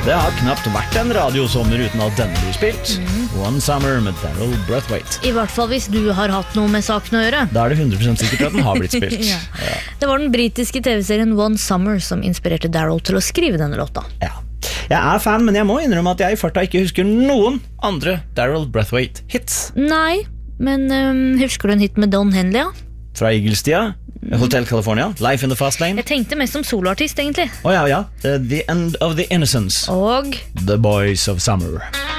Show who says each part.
Speaker 1: Det har knapt vært en radiosommer uten at denne blir spilt. One Summer med Daryl Braithwaite.
Speaker 2: I hvert fall hvis du har hatt noe med saken å gjøre.
Speaker 1: Da er det 100% sikkert at den har blitt spilt.
Speaker 2: Ja. Det var den britiske TV-serien One Summer som inspirerte Daryl til å skrive denne låta.
Speaker 1: Ja. Jeg er fan, men jeg må innrømme at jeg i farta ikke husker noen andre Daryl Braithwaite-hits.
Speaker 2: Nei, men husker du en hit med Don Henley? Ja?
Speaker 1: Fra Eagle-tida, Hotel California, Life in the Fast Lane.
Speaker 2: Jeg tenkte mest som soloartist, egentlig.
Speaker 1: Ja. The End of the Innocence.
Speaker 2: Og
Speaker 1: The Boys of Summer.